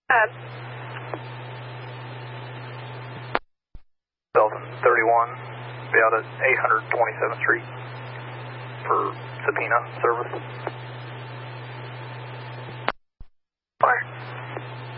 Belton 31, be out at 827th Street for subpoena service.